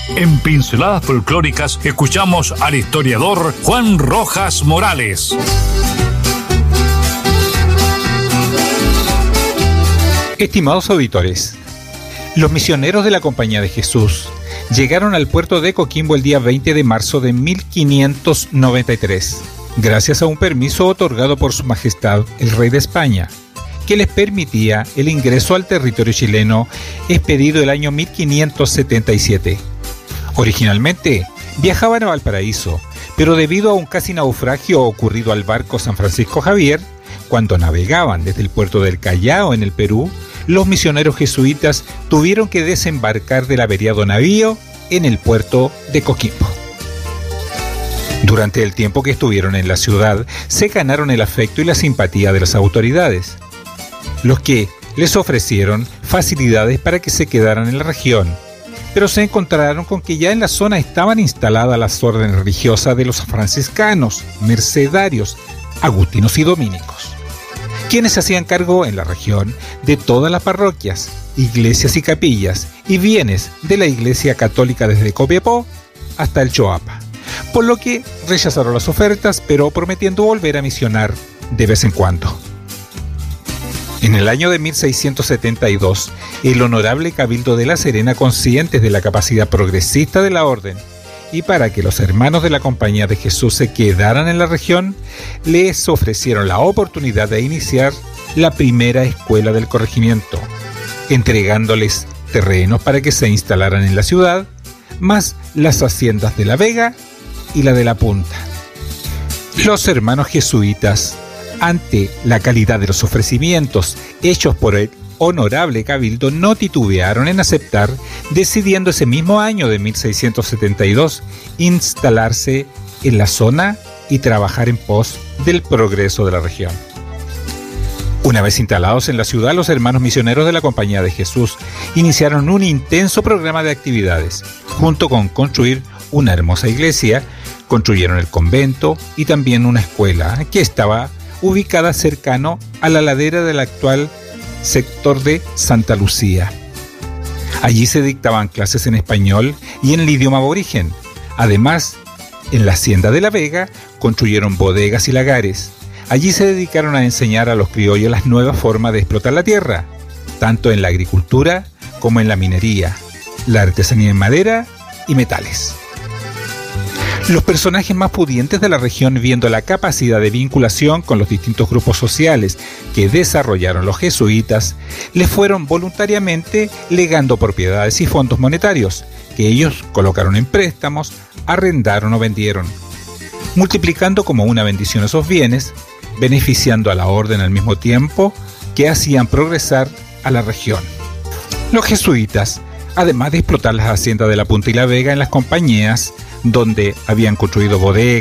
En Pinceladas Folclóricas escuchamos al historiador Juan Rojas Morales. Estimados auditores, los misioneros de la Compañía de Jesús llegaron al puerto de Coquimbo el día 20 de marzo de 1593, gracias a un permiso otorgado por Su Majestad el Rey de España, que les permitía el ingreso al territorio chileno expedido el año 1577. Originalmente viajaban a Valparaíso, pero debido a un casi naufragio ocurrido al barco San Francisco Javier, cuando navegaban desde el puerto del Callao en el Perú, los misioneros jesuitas tuvieron que desembarcar del averiado navío en el puerto de Coquimbo. Durante el tiempo que estuvieron en la ciudad, se ganaron el afecto y la simpatía de las autoridades, los que les ofrecieron facilidades para que se quedaran en la región, pero se encontraron con que ya en la zona estaban instaladas las órdenes religiosas de los franciscanos, mercedarios, agustinos y dominicos, quienes se hacían cargo en la región de todas las parroquias, iglesias y capillas y bienes de la Iglesia Católica desde Copiapó hasta el Choapa, por lo que rechazaron las ofertas, pero prometiendo volver a misionar de vez en cuando. En el año de 1672, el Honorable Cabildo de La Serena, conscientes de la capacidad progresista de la orden y para que los hermanos de la Compañía de Jesús se quedaran en la región, les ofrecieron la oportunidad de iniciar la primera escuela del corregimiento, entregándoles terrenos para que se instalaran en la ciudad, más las haciendas de La Vega y la de La Punta. Los hermanos jesuitas, ante la calidad de los ofrecimientos hechos por el Honorable Cabildo, no titubearon en aceptar, decidiendo ese mismo año de 1672 instalarse en la zona y trabajar en pos del progreso de la región. Una vez instalados en la ciudad, los hermanos misioneros de la Compañía de Jesús iniciaron un intenso programa de actividades. Junto con construir una hermosa iglesia, construyeron el convento y también una escuela que estaba ubicada cercano a la ladera del actual sector de Santa Lucía. Allí se dictaban clases en español y en el idioma aborigen. Además, en la hacienda de La Vega construyeron bodegas y lagares. Allí se dedicaron a enseñar a los criollos las nuevas formas de explotar la tierra, tanto en la agricultura como en la minería, la artesanía en madera y metales. Los personajes más pudientes de la región, viendo la capacidad de vinculación con los distintos grupos sociales que desarrollaron los jesuitas, les fueron voluntariamente legando propiedades y fondos monetarios, que ellos colocaron en préstamos, arrendaron o vendieron, multiplicando como una bendición esos bienes, beneficiando a la orden al mismo tiempo que hacían progresar a la región. Los jesuitas, además de explotar las haciendas de La Punta y La Vega en las compañías, donde habían construido bodegas,